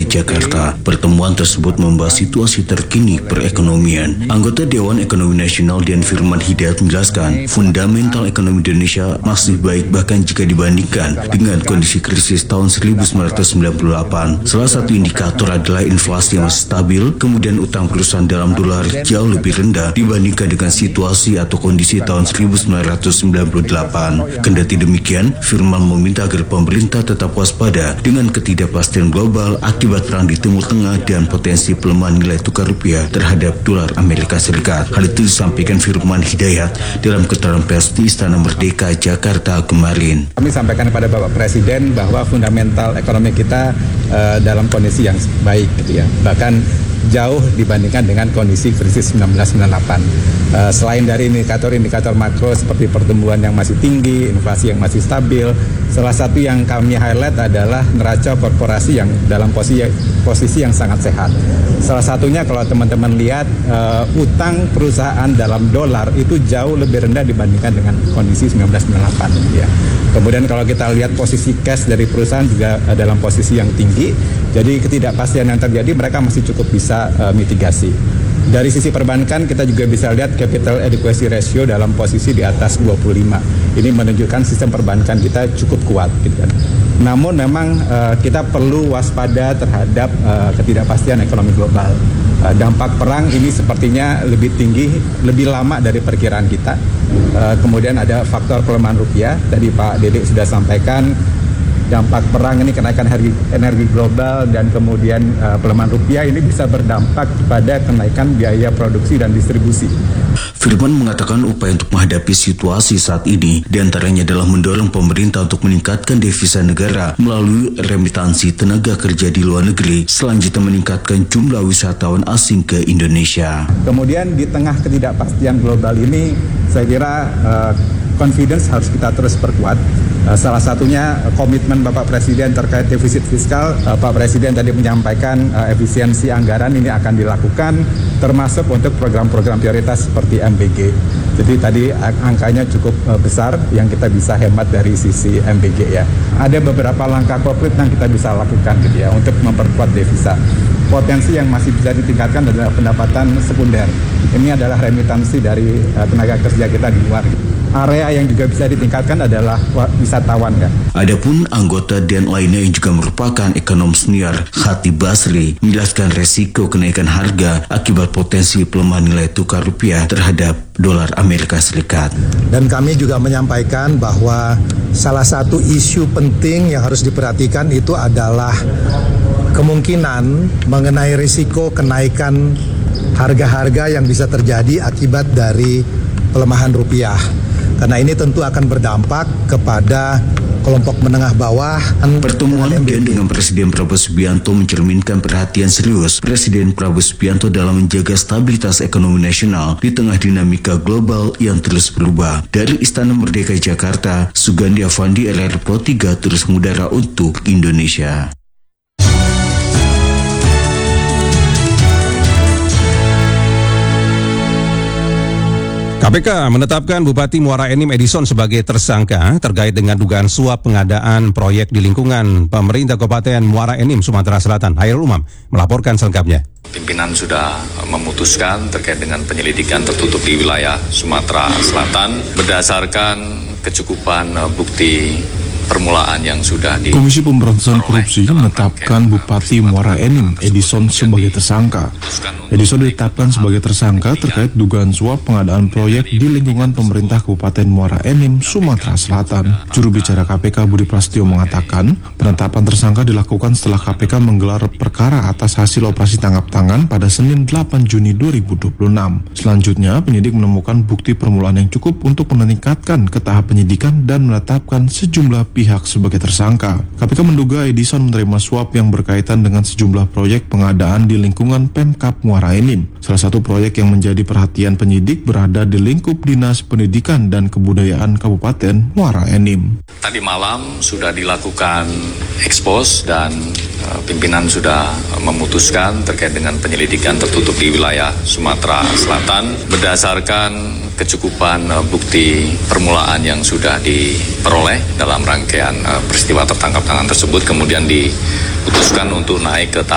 Jakarta. Pertemuan tersebut membahas situasi terkini perekonomian. Anggota Dewan Ekonomi Nasional Dian Firman Hidayat menjelaskan, fundamental ekonomi Indonesia masih baik bahkan jika dibandingkan dengan kondisi krisis tahun 1998. Salah satu indikator adalah inflasi yang masih stabil, kemudian utang perusahaan dalam dolar jauh lebih rendah dibandingkan dengan situasi atau kondisi tahun 1998. Kendati demikian, Firman meminta agar pemerintah tetap waspada dengan ketidakpastian global akibat perang di Timur Tengah dan potensi pelemahan nilai tukar rupiah terhadap dolar Amerika Serikat. Hal itu disampaikan Firman Hidayat dalam keterangan pers di Istana Merdeka, Jakarta kemarin. Kami sampaikan kepada Bapak Presiden bahwa fundamental ekonomi kita dalam kondisi yang baik, gitu ya. Bahkan jauh dibandingkan dengan kondisi krisis 1998. Selain dari indikator-indikator makro seperti pertumbuhan yang masih tinggi, inflasi yang masih stabil, salah satu yang kami highlight adalah neraca korporasi yang dalam posisi yang sangat sehat. Salah satunya kalau teman-teman lihat utang perusahaan dalam dolar itu jauh lebih rendah dibandingkan dengan kondisi 1998. Ya. Kemudian kalau kita lihat posisi cash dari perusahaan juga dalam posisi yang tinggi, jadi ketidakpastian yang terjadi mereka masih cukup bisa mitigasi. Dari sisi perbankan kita juga bisa lihat capital adequacy ratio dalam posisi di atas 25. Ini menunjukkan sistem perbankan kita cukup kuat, gitu kan. Namun memang kita perlu waspada terhadap ketidakpastian ekonomi global. Dampak perang ini sepertinya lebih tinggi, lebih lama dari perkiraan kita. Kemudian ada faktor pelemahan rupiah. Tadi Pak Dede sudah sampaikan dampak perang ini kenaikan harga energi global dan kemudian pelemahan rupiah ini bisa berdampak pada kenaikan biaya produksi dan distribusi. Firman mengatakan upaya untuk menghadapi situasi saat ini diantaranya adalah mendorong pemerintah untuk meningkatkan devisa negara melalui remitansi tenaga kerja di luar negeri, selanjutnya meningkatkan jumlah wisatawan asing ke Indonesia. Kemudian di tengah ketidakpastian global ini saya kira confidence harus kita terus perkuat. Salah satunya komitmen Bapak Presiden terkait defisit fiskal. Pak Presiden tadi menyampaikan efisiensi anggaran ini akan dilakukan termasuk untuk program-program prioritas seperti MBG. Jadi tadi angkanya cukup besar yang kita bisa hemat dari sisi MBG ya. Ada beberapa langkah konkret yang kita bisa lakukan gitu ya untuk memperkuat devisa. Potensi yang masih bisa ditingkatkan adalah pendapatan sekunder. Ini adalah remitansi dari tenaga kerja kita di luar. Area yang juga bisa ditingkatkan adalah wisatawan kan. Adapun anggota DEN lainnya yang juga merupakan ekonom senior Khatib Basri menjelaskan resiko kenaikan harga akibat potensi pelemahan nilai tukar rupiah terhadap dolar Amerika Serikat. Dan kami juga menyampaikan bahwa salah satu isu penting yang harus diperhatikan itu adalah kemungkinan mengenai risiko kenaikan harga-harga yang bisa terjadi akibat dari pelemahan rupiah. Karena ini tentu akan berdampak kepada kelompok menengah bawah. Pertemuan DEN dengan Presiden Prabowo Subianto mencerminkan perhatian serius Presiden Prabowo Subianto dalam menjaga stabilitas ekonomi nasional di tengah dinamika global yang terus berubah. Dari Istana Merdeka Jakarta, Sugandi Avandi, LR Pro 3 terus mengudara untuk Indonesia. KPK menetapkan Bupati Muara Enim Edison sebagai tersangka terkait dengan dugaan suap pengadaan proyek di lingkungan pemerintah Kabupaten Muara Enim, Sumatera Selatan. Hairul Umam melaporkan selengkapnya. Pimpinan sudah memutuskan terkait dengan penyelidikan tertutup di wilayah Sumatera Selatan berdasarkan kecukupan bukti permulaan yang sudah di Komisi Pemberantasan Korupsi menetapkan Bupati Muara Enim Edison sebagai tersangka. Edison ditetapkan sebagai tersangka terkait dugaan suap pengadaan proyek di lingkungan pemerintah Kabupaten Muara Enim, Sumatera Selatan. Juru bicara KPK Budi Prasetyo mengatakan penetapan tersangka dilakukan setelah KPK menggelar perkara atas hasil operasi tangkap tangan pada Senin 8 Juni 2026. Selanjutnya, penyidik menemukan bukti permulaan yang cukup untuk meningkatkan ke tahap penyidikan dan menetapkan sejumlah pihak sebagai tersangka. KPK menduga Edison menerima suap yang berkaitan dengan sejumlah proyek pengadaan di lingkungan Pemkab Muara Enim. Salah satu proyek yang menjadi perhatian penyidik berada di lingkup Dinas Pendidikan dan Kebudayaan Kabupaten Muara Enim. Tadi malam sudah dilakukan ekspos dan pimpinan sudah memutuskan terkait dengan penyelidikan tertutup di wilayah Sumatera Selatan berdasarkan kecukupan bukti permulaan yang sudah diperoleh dalam rangkaian peristiwa tertangkap tangan tersebut, kemudian diputuskan untuk naik ke tahap